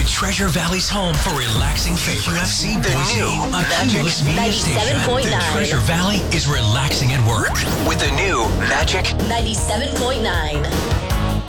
Treasure Valley's home for relaxing favorites. KQFC Boise, a cumulus media station. 97.9. The Treasure Valley is relaxing at work with the new Magic 97.9.